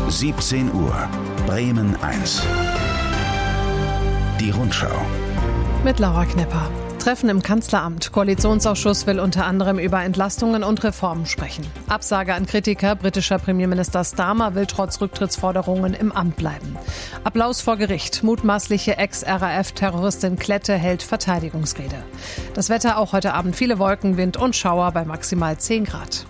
17 Uhr, Bremen 1. Die Rundschau. Mit Laura Knepper. Treffen im Kanzleramt. Koalitionsausschuss will unter anderem über Entlastungen und Reformen sprechen. Absage an Kritiker. Britischer Premierminister Starmer will trotz Rücktrittsforderungen im Amt bleiben. Applaus vor Gericht. Mutmaßliche Ex-RAF-Terroristin Klette hält Verteidigungsrede. Das Wetter auch heute Abend viele Wolken, Wind und Schauer bei maximal 10 Grad.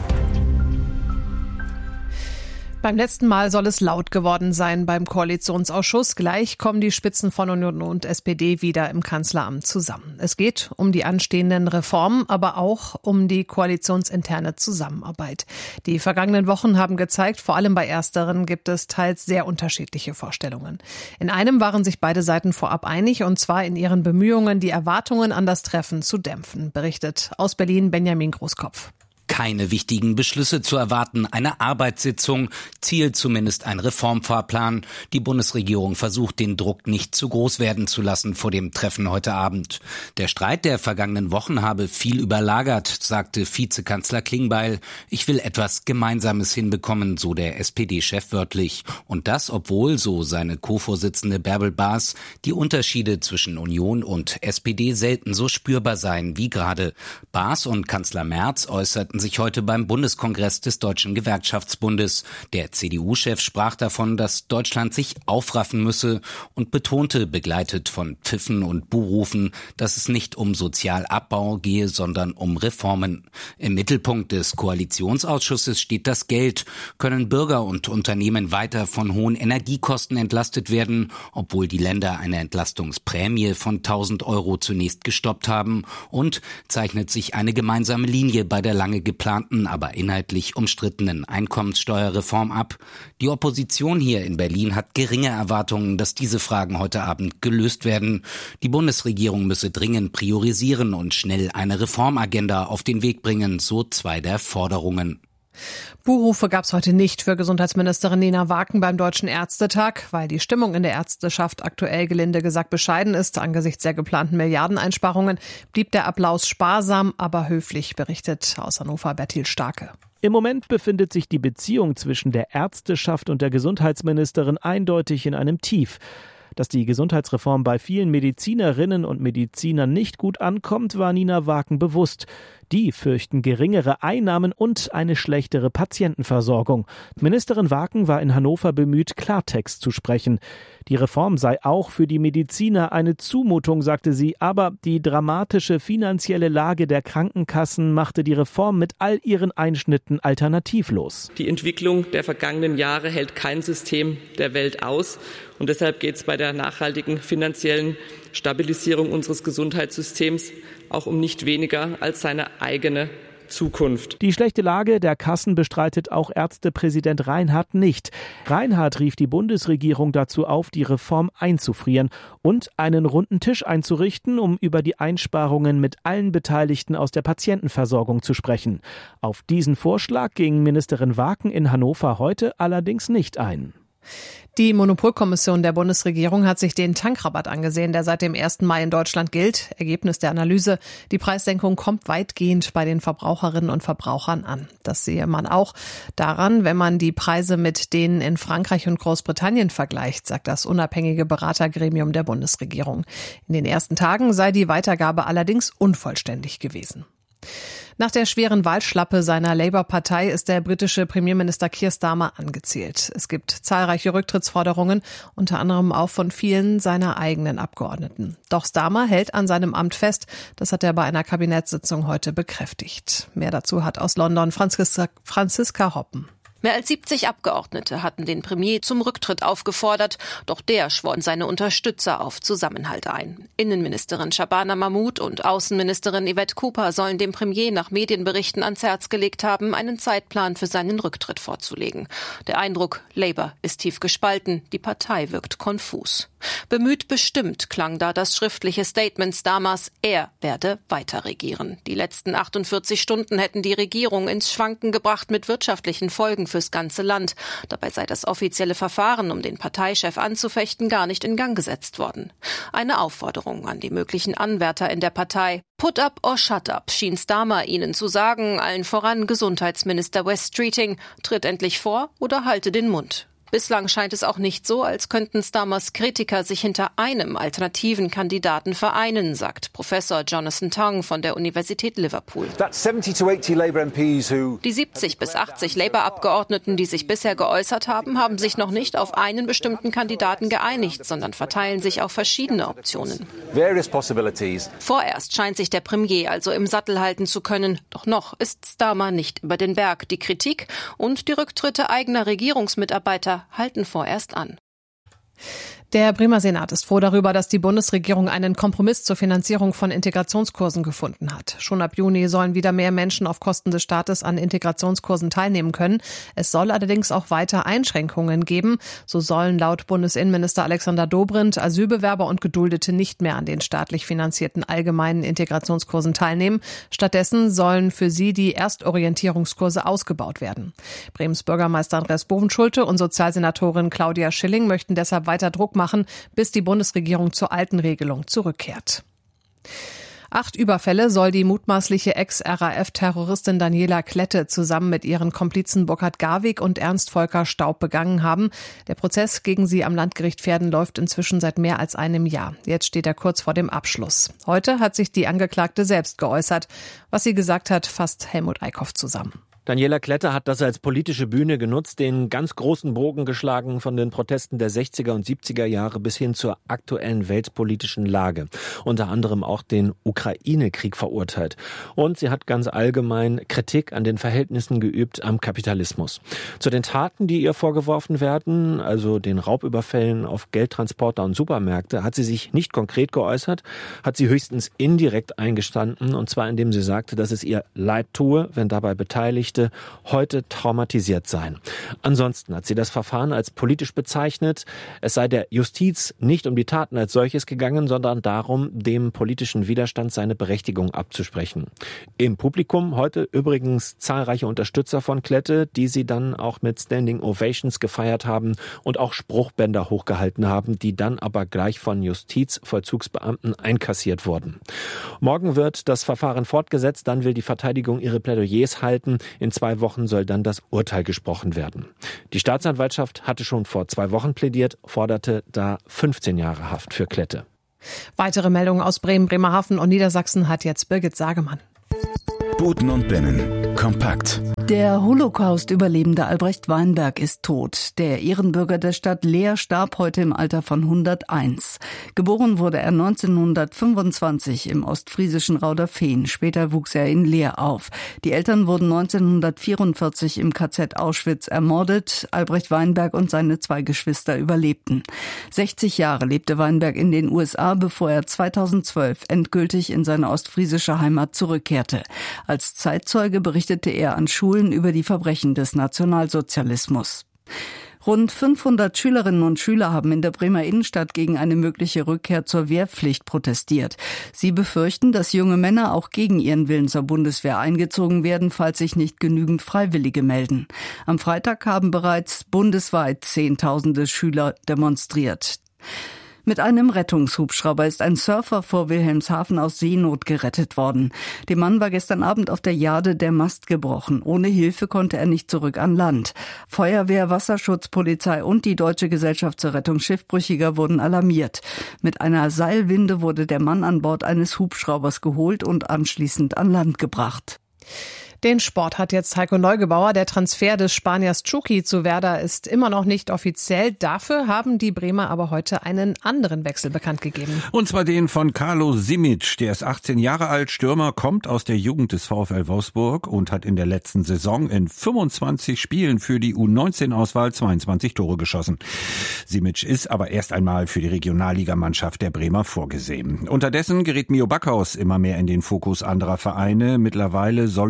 Beim letzten Mal soll es laut geworden sein beim Koalitionsausschuss. Gleich kommen die Spitzen von Union und SPD wieder im Kanzleramt zusammen. Es geht um die anstehenden Reformen, aber auch um die koalitionsinterne Zusammenarbeit. Die vergangenen Wochen haben gezeigt, vor allem bei ersteren gibt es teils sehr unterschiedliche Vorstellungen. In einem waren sich beide Seiten vorab einig, und zwar in ihren Bemühungen, die Erwartungen an das Treffen zu dämpfen, berichtet aus Berlin Benjamin Großkopf. Keine wichtigen Beschlüsse zu erwarten, eine Arbeitssitzung, Ziel zumindest ein Reformfahrplan. Die Bundesregierung versucht, den Druck nicht zu groß werden zu lassen vor dem Treffen heute Abend. Der Streit der vergangenen Wochen habe viel überlagert, sagte Vizekanzler Klingbeil. Ich will etwas Gemeinsames hinbekommen, so der SPD-Chef wörtlich. Und das, obwohl, so seine Co-Vorsitzende Bärbel Baas, die Unterschiede zwischen Union und SPD selten so spürbar seien wie gerade. Baas und Kanzler Merz äußerten sich heute beim Bundeskongress des Deutschen Gewerkschaftsbundes. Der CDU-Chef sprach davon, dass Deutschland sich aufraffen müsse und betonte, begleitet von Pfiffen und Buhrufen, dass es nicht um Sozialabbau gehe, sondern um Reformen. Im Mittelpunkt des Koalitionsausschusses steht das Geld. Können Bürger und Unternehmen weiter von hohen Energiekosten entlastet werden, obwohl die Länder eine Entlastungsprämie von 1.000 € zunächst gestoppt haben? Und zeichnet sich eine gemeinsame Linie bei der lange geplanten, aber inhaltlich umstrittenen Einkommenssteuerreform ab? Die Opposition hier in Berlin hat geringe Erwartungen, dass diese Fragen heute Abend gelöst werden. Die Bundesregierung müsse dringend priorisieren und schnell eine Reformagenda auf den Weg bringen, so zwei der Forderungen. Buhrufe gab es heute nicht für Gesundheitsministerin Nina Waken beim Deutschen Ärztetag, weil die Stimmung in der Ärzteschaft aktuell gelinde gesagt bescheiden ist. Angesichts der geplanten Milliardeneinsparungen blieb der Applaus sparsam, aber höflich, berichtet aus Hannover Bertil Starke. Im Moment befindet sich die Beziehung zwischen der Ärzteschaft und der Gesundheitsministerin eindeutig in einem Tief. Dass die Gesundheitsreform bei vielen Medizinerinnen und Medizinern nicht gut ankommt, war Nina Waken bewusst. Die fürchten geringere Einnahmen und eine schlechtere Patientenversorgung. Ministerin Waken war in Hannover bemüht, Klartext zu sprechen. Die Reform sei auch für die Mediziner eine Zumutung, sagte sie, aber die dramatische finanzielle Lage der Krankenkassen machte die Reform mit all ihren Einschnitten alternativlos. Die Entwicklung der vergangenen Jahre hält kein System der Welt aus. Und deshalb geht es bei der nachhaltigen finanziellen Stabilisierung unseres Gesundheitssystems auch um nicht weniger als seine eigene Zukunft. Die schlechte Lage der Kassen bestreitet auch Ärztepräsident Reinhardt nicht. Reinhardt rief die Bundesregierung dazu auf, die Reform einzufrieren und einen runden Tisch einzurichten, um über die Einsparungen mit allen Beteiligten aus der Patientenversorgung zu sprechen. Auf diesen Vorschlag ging Ministerin Waken in Hannover heute allerdings nicht ein. Die Monopolkommission der Bundesregierung hat sich den Tankrabatt angesehen, der seit dem 1. Mai in Deutschland gilt. Ergebnis der Analyse: Die Preissenkung kommt weitgehend bei den Verbraucherinnen und Verbrauchern an. Das sehe man auch daran, wenn man die Preise mit denen in Frankreich und Großbritannien vergleicht, sagt das unabhängige Beratergremium der Bundesregierung. In den ersten Tagen sei die Weitergabe allerdings unvollständig gewesen. Nach der schweren Wahlschlappe seiner Labour-Partei ist der britische Premierminister Keir Starmer angezählt. Es gibt zahlreiche Rücktrittsforderungen, unter anderem auch von vielen seiner eigenen Abgeordneten. Doch Starmer hält an seinem Amt fest. Das hat er bei einer Kabinettssitzung heute bekräftigt. Mehr dazu hat aus London Franziska Hoppen. Mehr als 70 Abgeordnete hatten den Premier zum Rücktritt aufgefordert, doch der schwor seine Unterstützer auf Zusammenhalt ein. Innenministerin Shabana Mahmood und Außenministerin Yvette Cooper sollen dem Premier nach Medienberichten ans Herz gelegt haben, einen Zeitplan für seinen Rücktritt vorzulegen. Der Eindruck, Labour ist tief gespalten, die Partei wirkt konfus. Bemüht bestimmt klang da das schriftliche Statement Starmers, er werde weiter regieren. Die letzten 48 Stunden hätten die Regierung ins Schwanken gebracht mit wirtschaftlichen Folgen fürs ganze Land. Dabei sei das offizielle Verfahren, um den Parteichef anzufechten, gar nicht in Gang gesetzt worden. Eine Aufforderung an die möglichen Anwärter in der Partei. Put up or shut up, schien Starmer ihnen zu sagen, allen voran Gesundheitsminister Wes Streeting, tritt endlich vor oder halte den Mund. Bislang scheint es auch nicht so, als könnten Starmers Kritiker sich hinter einem alternativen Kandidaten vereinen, sagt Professor Jonathan Tong von der Universität Liverpool. Die 70 bis 80 Labour-Abgeordneten, die sich bisher geäußert haben, haben sich noch nicht auf einen bestimmten Kandidaten geeinigt, sondern verteilen sich auf verschiedene Optionen. Vorerst scheint sich der Premier also im Sattel halten zu können. Doch noch ist Starmer nicht über den Berg. Die Kritik und die Rücktritte eigener Regierungsmitarbeiter halten vorerst an. Der Bremer Senat ist froh darüber, dass die Bundesregierung einen Kompromiss zur Finanzierung von Integrationskursen gefunden hat. Schon ab Juni sollen wieder mehr Menschen auf Kosten des Staates an Integrationskursen teilnehmen können. Es soll allerdings auch weiter Einschränkungen geben. So sollen laut Bundesinnenminister Alexander Dobrindt Asylbewerber und Geduldete nicht mehr an den staatlich finanzierten allgemeinen Integrationskursen teilnehmen. Stattdessen sollen für sie die Erstorientierungskurse ausgebaut werden. Bremens Bürgermeister Andreas Bovenschulte und Sozialsenatorin Claudia Schilling möchten deshalb weiter Druck machen, bis die Bundesregierung zur alten Regelung zurückkehrt. 8 Überfälle soll die mutmaßliche Ex-RAF-Terroristin Daniela Klette zusammen mit ihren Komplizen Burkhard Garwig und Ernst Volker Staub begangen haben. Der Prozess gegen sie am Landgericht Verden läuft inzwischen seit mehr als einem Jahr. Jetzt steht er kurz vor dem Abschluss. Heute hat sich die Angeklagte selbst geäußert. Was sie gesagt hat, fasst Helmut Eickhoff zusammen. Daniela Klette hat das als politische Bühne genutzt, den ganz großen Bogen geschlagen von den Protesten der 60er und 70er Jahre bis hin zur aktuellen weltpolitischen Lage. Unter anderem auch den Ukraine-Krieg verurteilt. Und sie hat ganz allgemein Kritik an den Verhältnissen geübt am Kapitalismus. Zu den Taten, die ihr vorgeworfen werden, also den Raubüberfällen auf Geldtransporter und Supermärkte, hat sie sich nicht konkret geäußert, hat sie höchstens indirekt eingestanden, und zwar indem sie sagte, dass es ihr leid tue, wenn dabei Beteiligte heute traumatisiert seien. Ansonsten hat sie das Verfahren als politisch bezeichnet. Es sei der Justiz nicht um die Taten als solches gegangen, sondern darum, dem politischen Widerstand seine Berechtigung abzusprechen. Im Publikum heute übrigens zahlreiche Unterstützer von Klette, die sie dann auch mit Standing Ovations gefeiert haben und auch Spruchbänder hochgehalten haben, die dann aber gleich von Justizvollzugsbeamten einkassiert wurden. Morgen wird das Verfahren fortgesetzt, dann will die Verteidigung ihre Plädoyers halten. In 2 Wochen soll dann das Urteil gesprochen werden. Die Staatsanwaltschaft hatte schon vor 2 Wochen plädiert, forderte da 15 Jahre Haft für Klette. Weitere Meldungen aus Bremen, Bremerhaven und Niedersachsen hat jetzt Birgit Sagemann. Buten und Binnen. Kompakt. Der Holocaust-Überlebende Albrecht Weinberg ist tot. Der Ehrenbürger der Stadt Leer starb heute im Alter von 101. Geboren wurde er 1925 im ostfriesischen Rauderfehn. Später wuchs er in Leer auf. Die Eltern wurden 1944 im KZ Auschwitz ermordet. Albrecht Weinberg und seine 2 Geschwister überlebten. 60 Jahre lebte Weinberg in den USA, bevor er 2012 endgültig in seine ostfriesische Heimat zurückkehrte. Als Zeitzeuge berichtete er an Schulen über die Verbrechen des Nationalsozialismus. Rund 500 Schülerinnen und Schüler haben in der Bremer Innenstadt gegen eine mögliche Rückkehr zur Wehrpflicht protestiert. Sie befürchten, dass junge Männer auch gegen ihren Willen zur Bundeswehr eingezogen werden, falls sich nicht genügend Freiwillige melden. Am Freitag haben bereits bundesweit Zehntausende Schüler demonstriert. Mit einem Rettungshubschrauber ist ein Surfer vor Wilhelmshaven aus Seenot gerettet worden. Dem Mann war gestern Abend auf der Jade der Mast gebrochen. Ohne Hilfe konnte er nicht zurück an Land. Feuerwehr, Wasserschutzpolizei und die Deutsche Gesellschaft zur Rettung Schiffbrüchiger wurden alarmiert. Mit einer Seilwinde wurde der Mann an Bord eines Hubschraubers geholt und anschließend an Land gebracht. Den Sport hat jetzt Heiko Neugebauer. Der Transfer des Spaniers Chucky zu Werder ist immer noch nicht offiziell. Dafür haben die Bremer aber heute einen anderen Wechsel bekannt gegeben. Und zwar den von Carlo Simic. Der ist 18 Jahre alt, Stürmer, kommt aus der Jugend des VfL Wolfsburg und hat in der letzten Saison in 25 Spielen für die U19-Auswahl 22 Tore geschossen. Simic ist aber erst einmal für die Regionalligamannschaft der Bremer vorgesehen. Unterdessen gerät Mio Backhaus immer mehr in den Fokus anderer Vereine. Mittlerweile sollen sowohl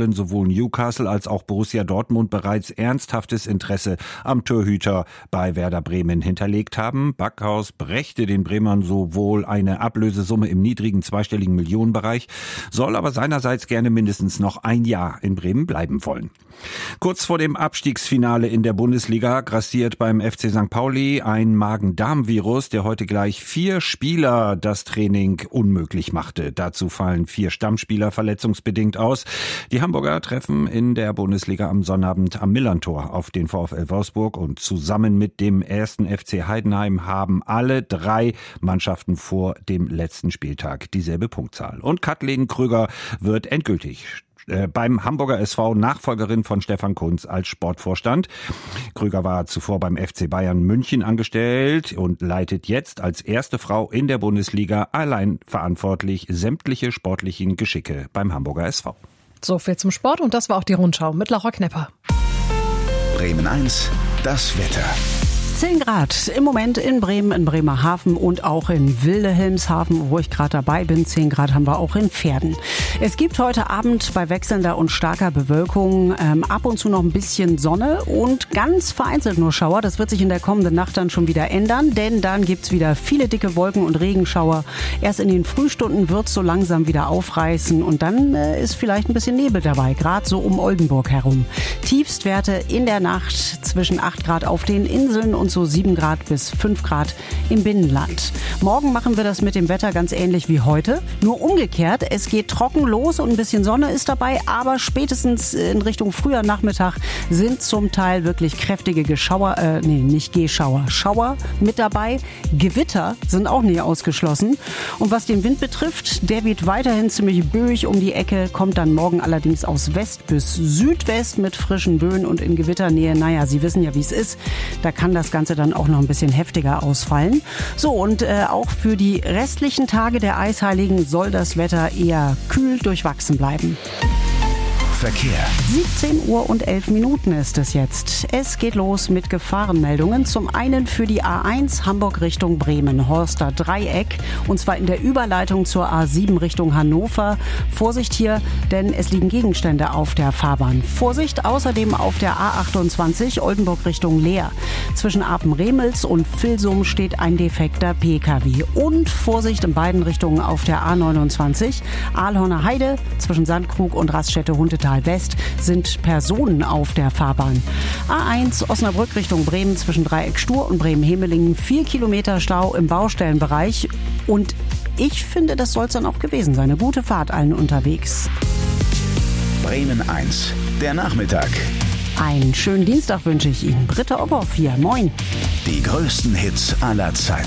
sowohl Newcastle als auch Borussia Dortmund bereits ernsthaftes Interesse am Torhüter bei Werder Bremen hinterlegt haben. Backhaus brächte den Bremern sowohl eine Ablösesumme im niedrigen zweistelligen Millionenbereich, soll aber seinerseits gerne mindestens noch ein Jahr in Bremen bleiben wollen. Kurz vor dem Abstiegsfinale in der Bundesliga grassiert beim FC St. Pauli ein Magen-Darm-Virus, der heute gleich 4 Spieler das Training unmöglich machte. Dazu fallen 4 Stammspieler verletzungsbedingt aus. Die Hamburger treffen in der Bundesliga am Sonnabend am Millerntor auf den VfL Wolfsburg und zusammen mit dem 1. FC Heidenheim haben alle 3 Mannschaften vor dem letzten Spieltag dieselbe Punktzahl. Und Kathleen Krüger wird endgültig beim Hamburger SV Nachfolgerin von Stefan Kuntz als Sportvorstand. Krüger war zuvor beim FC Bayern München angestellt und leitet jetzt als erste Frau in der Bundesliga allein verantwortlich sämtliche sportlichen Geschicke beim Hamburger SV. So viel zum Sport und das war auch die Rundschau mit Laura Knepper. Bremen 1, das Wetter. 10 Grad im Moment in Bremen, in Bremerhaven und auch in Wilhelmshaven, wo ich gerade dabei bin. 10 Grad haben wir auch in Pferden. Es gibt heute Abend bei wechselnder und starker Bewölkung ab und zu noch ein bisschen Sonne und ganz vereinzelt nur Schauer. Das wird sich in der kommenden Nacht dann schon wieder ändern, denn dann gibt's wieder viele dicke Wolken und Regenschauer. Erst in den Frühstunden wird's so langsam wieder aufreißen und dann ist vielleicht ein bisschen Nebel dabei, gerade so um Oldenburg herum. Tiefstwerte in der Nacht zwischen 8 Grad auf den Inseln und so 7 Grad bis 5 Grad im Binnenland. Morgen machen wir das mit dem Wetter ganz ähnlich wie heute, nur umgekehrt. Es geht trocken los und ein bisschen Sonne ist dabei, aber spätestens in Richtung früher Nachmittag sind zum Teil wirklich kräftige Geschauer, Schauer mit dabei. Gewitter sind auch nie ausgeschlossen. Und was den Wind betrifft, der weht weiterhin ziemlich böig um die Ecke, kommt dann morgen allerdings aus West bis Südwest mit frischen Böen und in Gewitternähe. Naja, Sie wissen ja, wie es ist. Da kann das Ganze dann auch noch ein bisschen heftiger ausfallen. So, und auch für die restlichen Tage der Eisheiligen soll das Wetter eher kühl durchwachsen bleiben. Verkehr. 17 Uhr und 11 Minuten ist es jetzt. Es geht los mit Gefahrenmeldungen. Zum einen für die A1 Hamburg Richtung Bremen, Horster Dreieck. Und zwar in der Überleitung zur A7 Richtung Hannover. Vorsicht hier, denn es liegen Gegenstände auf der Fahrbahn. Vorsicht außerdem auf der A28 Oldenburg Richtung Leer. Zwischen Apen-Remels und Vilsum steht ein defekter PKW. Und Vorsicht in beiden Richtungen auf der A29 Aalhorner Heide zwischen Sandkrug und Raststätte Huntetal West sind Personen auf der Fahrbahn. A1 Osnabrück Richtung Bremen zwischen Dreieck Stur und Bremen-Hemelingen 4 Kilometer Stau im Baustellenbereich. Und ich finde, das soll es dann auch gewesen sein. Eine gute Fahrt allen unterwegs. Bremen 1, der Nachmittag. Einen schönen Dienstag wünsche ich Ihnen. Britta Obhoff hier. Moin. Die größten Hits aller Zeiten.